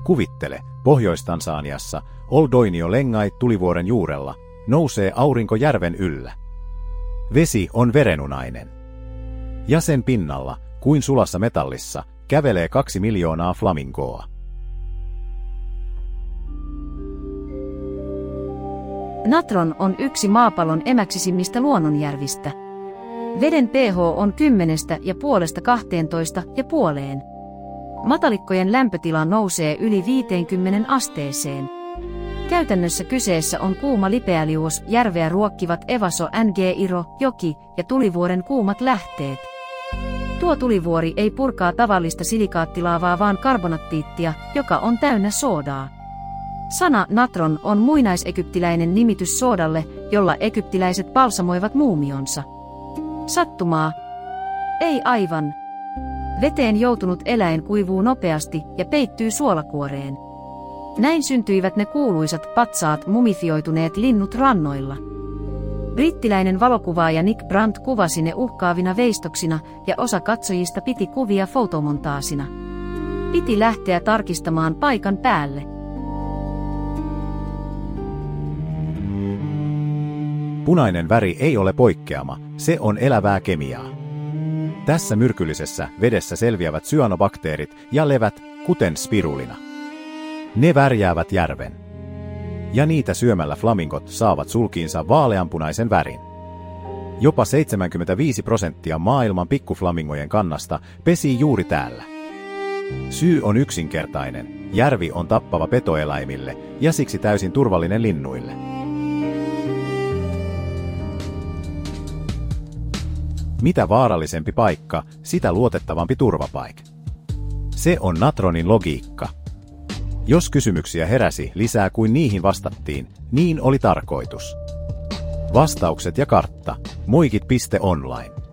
Kuvittele, Pohjois-Tansaniassa, Oldoinio Lengai tulivuoren juurella, nousee aurinko järven yllä. Vesi on verenunainen. Ja sen pinnalla, kuin sulassa metallissa, kävelee 2 miljoonaa flamingoa. Natron on yksi maapallon emäksisimmistä luonnonjärvistä. Veden pH on 10,5–12,5. Matalikkojen lämpötila nousee yli 50 asteeseen. Käytännössä kyseessä on kuuma lipeäliuos, järveä ruokkivat Evaso Ngo joki ja tulivuoren kuumat lähteet. Tuo tulivuori ei purkaa tavallista silikaattilaavaa vaan karbonattiittia, joka on täynnä soodaa. Sana natron on muinaisekyptiläinen nimitys soodalle, jolla egyptiläiset balsamoivat muumionsa. Sattumaa? Ei aivan. Veteen joutunut eläin kuivuu nopeasti ja peittyy suolakuoreen. Näin syntyivät ne kuuluisat patsaat mumifioituneet linnut rannoilla. Brittiläinen valokuvaaja Nick Brandt kuvasi ne uhkaavina veistoksina ja osa katsojista piti kuvia fotomontaasina. Piti lähteä tarkistamaan paikan päälle. Punainen väri ei ole poikkeama, se on elävää kemiaa. Tässä myrkyllisessä vedessä selviävät syanobakteerit ja levät, kuten spirulina. Ne värjäävät järven. Ja niitä syömällä flamingot saavat sulkiinsa vaaleanpunaisen värin. Jopa 75% maailman pikkuflamingojen kannasta pesii juuri täällä. Syy on yksinkertainen. Järvi on tappava petoeläimille ja siksi täysin turvallinen linnuille. Mitä vaarallisempi paikka, sitä luotettavampi turvapaikka. Se on Natronin logiikka. Jos kysymyksiä heräsi lisää kuin niihin vastattiin, niin oli tarkoitus. Vastaukset ja kartta. Muikit.online